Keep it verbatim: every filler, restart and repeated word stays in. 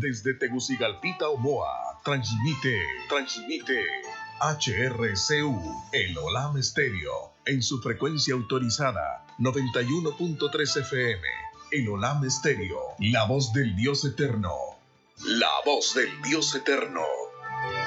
desde Tegucigalpita, Omoa, transmite, transmite H R C U, el Olam Estéreo, en su frecuencia autorizada, noventa y uno punto tres F M. El Olam Estéreo, la voz del Dios eterno. La voz del Dios eterno.